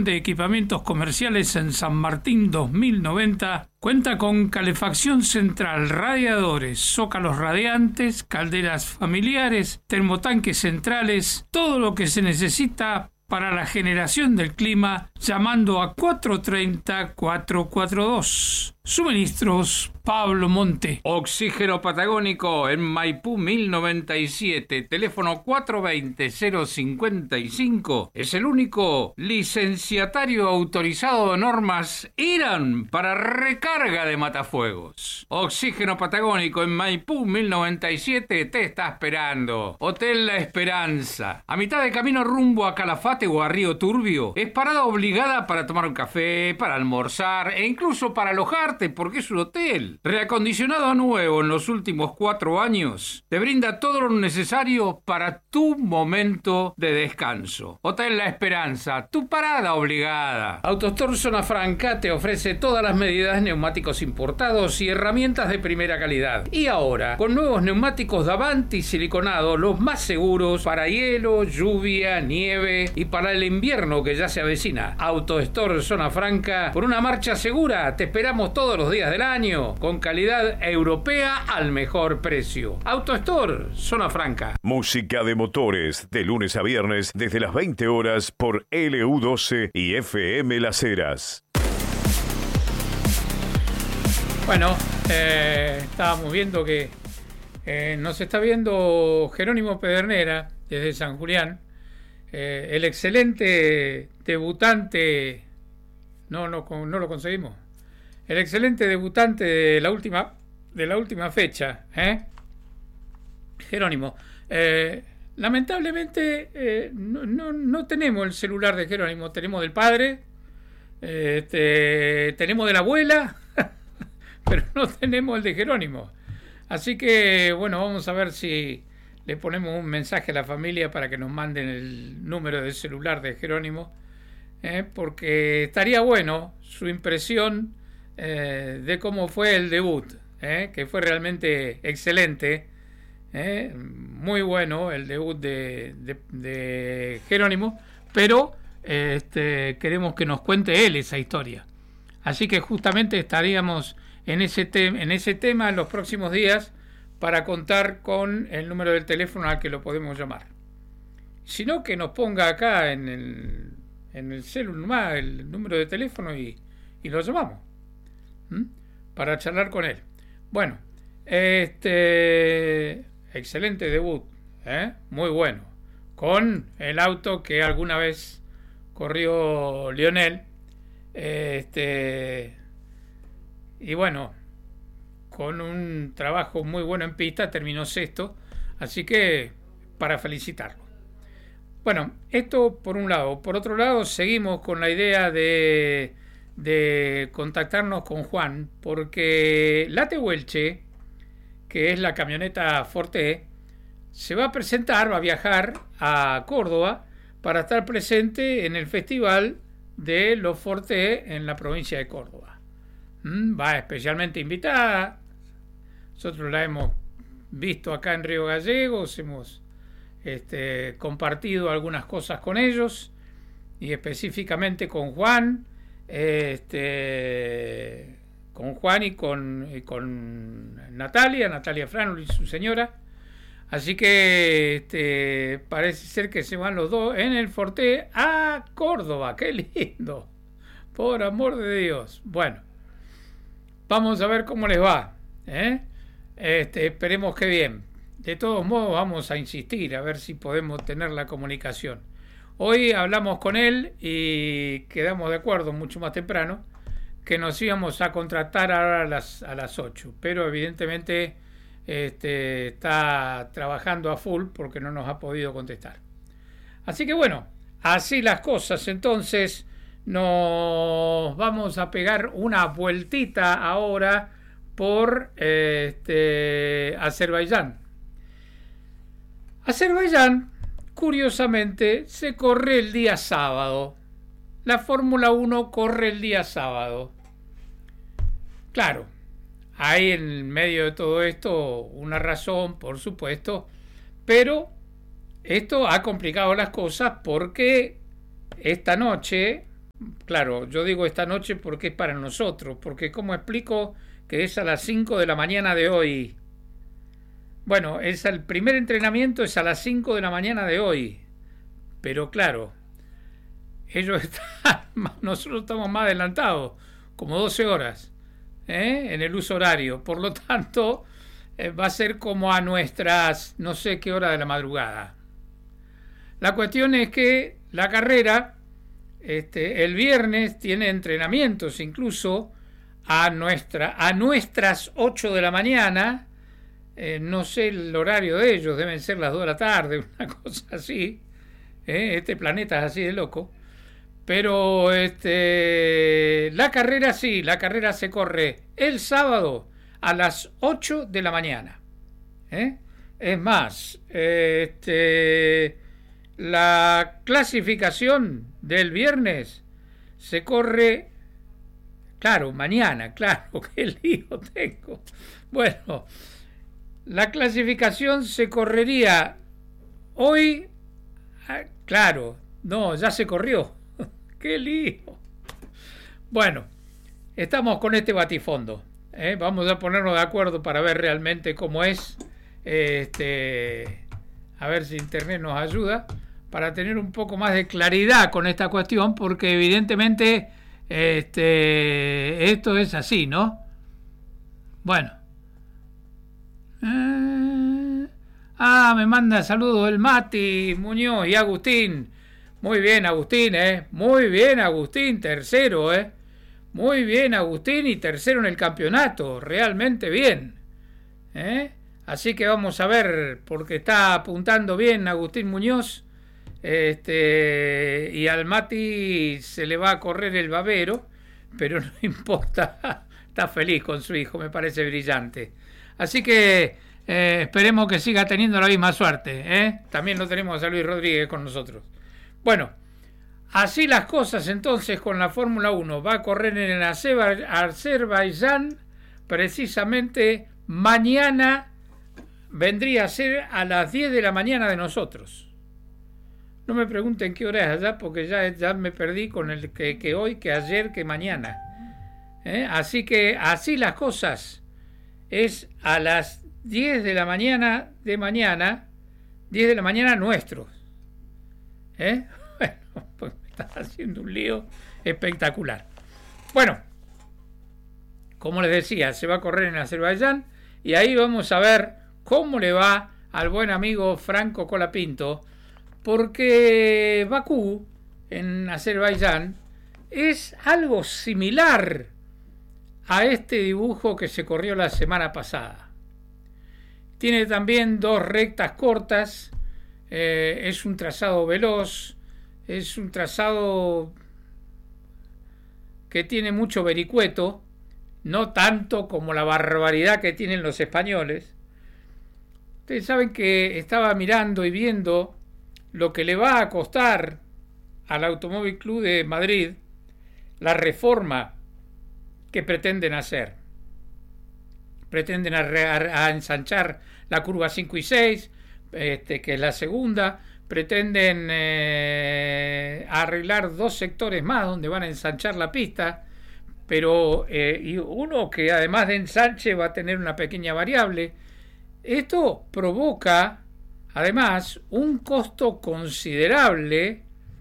Fabricación de equipamientos comerciales en San Martín 2090. Cuenta con calefacción central, radiadores, zócalos radiantes, calderas familiares, termotanques centrales, todo lo que se necesita para la generación del clima, llamando a 430-442. Suministros Pablo Monte. Oxígeno Patagónico en Maipú 1097, teléfono 420-055. Es el único licenciatario autorizado de normas IRAN para recarga de matafuegos. Oxígeno Patagónico en Maipú 1097 te está esperando. Hotel La Esperanza, a mitad de camino rumbo a Calafate o a Río Turbio. Es parada obligada para tomar un café, para almorzar e incluso para alojarte, porque es un hotel. Reacondicionado a nuevo en los últimos 4 años, te brinda todo lo necesario para tu momento de descanso. Hotel La Esperanza, tu parada obligada. AutoStore Zona Franca te ofrece todas las medidas, neumáticos importados y herramientas de primera calidad. Y ahora, con nuevos neumáticos Davanti siliconados, los más seguros para hielo, lluvia, nieve y para el invierno que ya se avecina. AutoStore Zona Franca, por una marcha segura, te esperamos todos los días del año, con calidad europea al mejor precio. AutoStore Zona Franca. Música de motores, de lunes a viernes, desde las 20 horas por LU12 y FM Las Heras. Bueno, estábamos viendo que nos está viendo Jerónimo Pedernera desde San Julián, el excelente debutante. No lo conseguimos. El excelente debutante de la última fecha, Jerónimo. Lamentablemente no tenemos el celular de Jerónimo, tenemos del padre, tenemos de la abuela, pero no tenemos el de Jerónimo. Así que, bueno, vamos a ver si le ponemos un mensaje a la familia para que nos manden el número de celular de Jerónimo, porque estaría bueno su impresión de cómo fue el debut, que fue realmente excelente, muy bueno el debut de Jerónimo, pero queremos que nos cuente él esa historia. Así que justamente estaríamos en ese tema en los próximos días para contar con el número del teléfono al que lo podemos llamar. Si no, que nos ponga acá en el celular el número de teléfono y lo llamamos para charlar con él. Bueno, excelente debut, muy bueno, con el auto que alguna vez corrió Lionel, y bueno, con un trabajo muy bueno en pista, terminó sexto, así que para felicitarlo. Bueno, esto por un lado. Por otro lado, seguimos con la idea de contactarnos con Juan, porque la Tehuelche, que es la camioneta Forte, se va a presentar, va a viajar a Córdoba para estar presente en el festival de los Forte en la provincia de Córdoba. Va especialmente invitada. Nosotros la hemos visto acá en Río Gallegos, hemos compartido algunas cosas con ellos y específicamente con Juan, y con Natalia Franul y su señora. Así que parece ser que se van los dos en el Forte a Córdoba. ¡Qué lindo! Por amor de Dios. Bueno, vamos a ver cómo les va, esperemos que bien. De todos modos vamos a insistir a ver si podemos tener la comunicación. Hoy hablamos con él y quedamos de acuerdo mucho más temprano que nos íbamos a contratar ahora a las 8, pero evidentemente está trabajando a full porque no nos ha podido contestar. Así que bueno, así las cosas. Entonces nos vamos a pegar una vueltita ahora por Azerbaiyán. Azerbaiyán, curiosamente, se corre el día sábado. La Fórmula 1 corre el día sábado. Claro, hay en medio de todo esto una razón, por supuesto, pero esto ha complicado las cosas porque esta noche Claro, yo digo esta noche porque es para nosotros, porque ¿cómo explico que es a las 5 de la mañana de hoy? Bueno, el primer entrenamiento es a las 5 de la mañana de hoy, pero claro, ellos están, nosotros estamos más adelantados, como 12 horas, en el uso horario, por lo tanto va a ser como a nuestras no sé qué hora de la madrugada. La cuestión es que la carrera el viernes tiene entrenamientos incluso a nuestras 8 de la mañana, no sé el horario de ellos, deben ser las 2 de la tarde, una cosa así, este planeta es así de loco, pero la carrera sí, la carrera se corre el sábado a las 8 de la mañana, es más, la clasificación del viernes se corre, claro, mañana, claro, qué lío tengo. Bueno, la clasificación se correría hoy, claro, no, ya se corrió, qué lío. Bueno, estamos con este batifondo, vamos a ponernos de acuerdo para ver realmente cómo es, a ver si internet nos ayuda para tener un poco más de claridad con esta cuestión, porque evidentemente esto es así, ¿no? Bueno. Me manda saludos el Mati, Muñoz y Agustín. Muy bien, Agustín, muy bien, Agustín, tercero, muy bien, Agustín, y tercero en el campeonato, realmente bien, Así que vamos a ver, porque está apuntando bien Agustín Muñoz, y al Mati se le va a correr el babero, pero no importa, está feliz con su hijo, me parece brillante. Así que esperemos que siga teniendo la misma suerte, También lo tenemos a Luis Rodríguez con nosotros. Bueno, así las cosas entonces con la Fórmula 1. Va a correr en el Azerbaiyán precisamente mañana. Vendría a ser a las 10 de la mañana de nosotros. No me pregunten qué hora es allá, porque ya me perdí con el que hoy, que ayer, que mañana. Así que así las cosas. Es a las 10 de la mañana de mañana, 10 de la mañana nuestros. Bueno, pues me estás haciendo un lío espectacular. Bueno, como les decía, se va a correr en Azerbaiyán y ahí vamos a ver cómo le va al buen amigo Franco Colapinto, porque Bakú, en Azerbaiyán, es algo similar a este dibujo que se corrió la semana pasada. Tiene también dos rectas cortas, es un trazado veloz, es un trazado que tiene mucho vericueto, no tanto como la barbaridad que tienen los españoles. Ustedes saben que estaba mirando y viendo lo que le va a costar al Automóvil Club de Madrid la reforma que pretenden hacer. Pretenden a ensanchar la curva 5 y 6, que es la segunda. Pretenden arreglar 2 sectores más donde van a ensanchar la pista, pero y uno que además de ensanche va a tener una pequeña variable. Esto provoca, además, un costo considerable,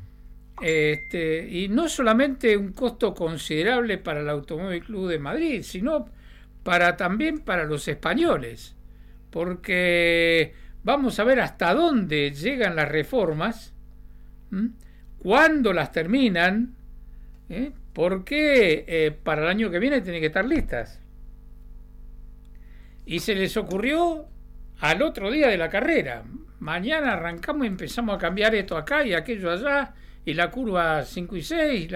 y no solamente un costo considerable para el Automóvil Club de Madrid, sino también para los españoles, porque vamos a ver hasta dónde llegan las reformas, cuándo las terminan, porque para el año que viene tienen que estar listas. Y se les ocurrió al otro día de la carrera. Mañana arrancamos y empezamos a cambiar esto acá y aquello allá, y la curva 5 y 6.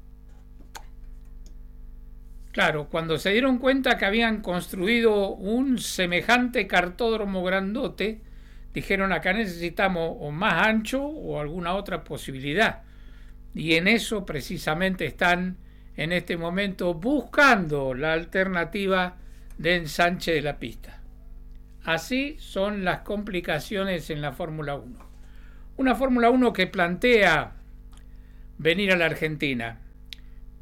Claro, cuando se dieron cuenta que habían construido un semejante cartódromo grandote, dijeron acá necesitamos o más ancho o alguna otra posibilidad. Y en eso precisamente están en este momento buscando la alternativa de ensanche de la pista. Así son las complicaciones en la Fórmula 1. Una Fórmula 1 que plantea venir a la Argentina.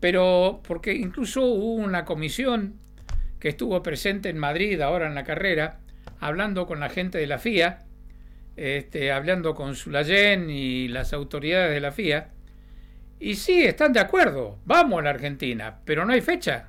pero porque incluso hubo una comisión que estuvo presente en Madrid ahora en la carrera, hablando con la gente de la FIA, hablando con Sulayén y las autoridades de la FIA, y sí, están de acuerdo, vamos a la Argentina, pero no hay fecha.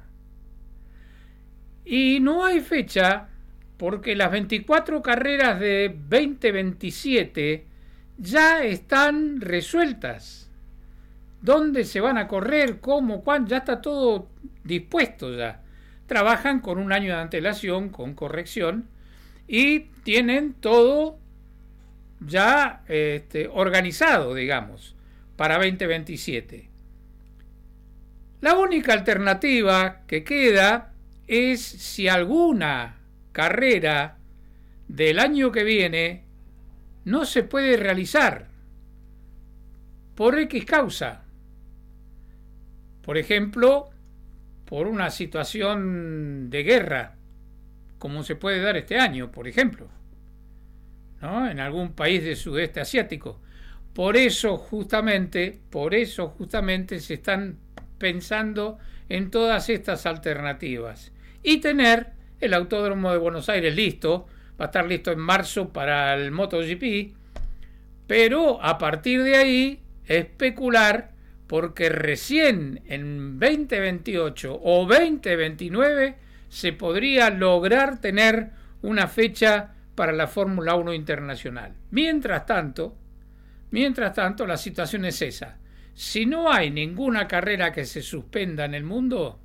Y no hay fecha porque las 24 carreras de 2027 ya están resueltas. ¿Dónde se van a correr? ¿Cómo? ¿Cuándo? Ya está todo dispuesto ya. Trabajan con un año de antelación, con corrección, y tienen todo ya organizado, digamos, para 2027. La única alternativa que queda es si alguna carrera del año que viene no se puede realizar por X causa. Por ejemplo, por una situación de guerra, como se puede dar este año, por ejemplo, ¿no? En algún país del sudeste asiático. Por eso justamente se están pensando en todas estas alternativas. Y tener el Autódromo de Buenos Aires listo, va a estar listo en marzo para el MotoGP, pero a partir de ahí especular, porque recién en 2028 o 2029 se podría lograr tener una fecha para la Fórmula 1 internacional. Mientras tanto, la situación es esa. Si no hay ninguna carrera que se suspenda en el mundo,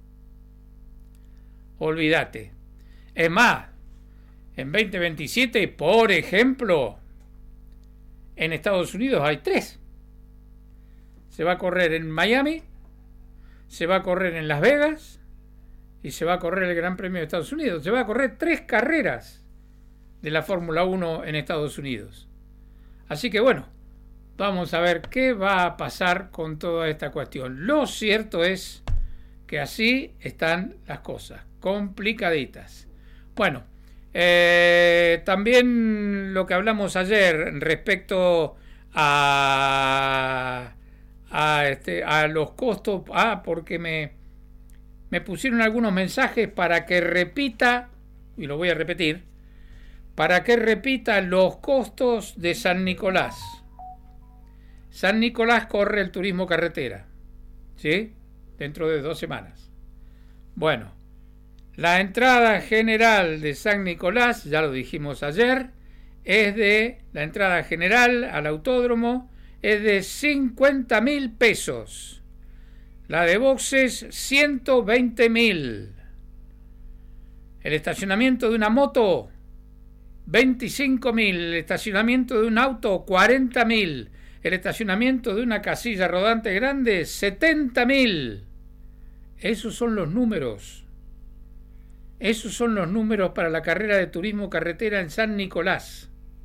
olvídate. Es más, en 2027, por ejemplo, en Estados Unidos hay 3. Se va a correr en Miami, se va a correr en Las Vegas y se va a correr el Gran Premio de Estados Unidos. Se va a correr 3 carreras de la Fórmula 1 en Estados Unidos. Así que bueno, vamos a ver qué va a pasar con toda esta cuestión. Lo cierto es que así están las cosas, complicaditas. Bueno, también lo que hablamos ayer respecto a los costos, porque me pusieron algunos mensajes para que repita, y lo voy a repetir, para que repita los costos de San Nicolás. San Nicolás corre el turismo carretera, ¿sí? Dentro de 2 semanas. Bueno, la entrada general de San Nicolás, ya lo dijimos ayer, la entrada general al autódromo es de 50.000 pesos. La de boxes, 120.000. El estacionamiento de una moto, 25.000. El estacionamiento de un auto, 40.000. El estacionamiento de una casilla rodante grande, 70.000. Esos son los números. Esos son los números para la carrera de turismo carretera en San Nicolás.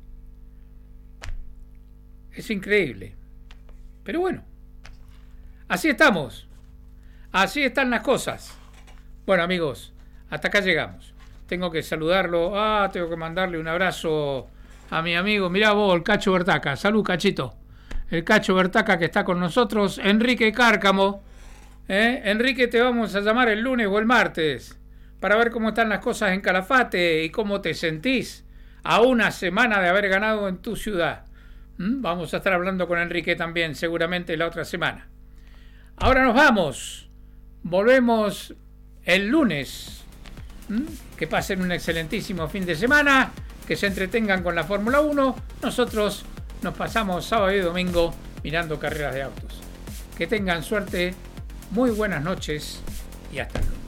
Es increíble. Pero bueno, así estamos. Así están las cosas. Bueno, amigos, hasta acá llegamos. Tengo que saludarlo. Tengo que mandarle un abrazo a mi amigo. Mirá vos, el Cacho Bertaca. Salud, Cachito. El Cacho Bertaca que está con nosotros. Enrique Cárcamo. Enrique, te vamos a llamar el lunes o el martes para ver cómo están las cosas en Calafate y cómo te sentís a una semana de haber ganado en tu ciudad. Vamos a estar hablando con Enrique también seguramente la otra semana. Ahora nos vamos. Volvemos el lunes. Que pasen un excelentísimo fin de semana, que se entretengan con la Fórmula 1. Nosotros nos pasamos sábado y domingo mirando carreras de autos. Que tengan suerte, muy buenas noches y hasta luego.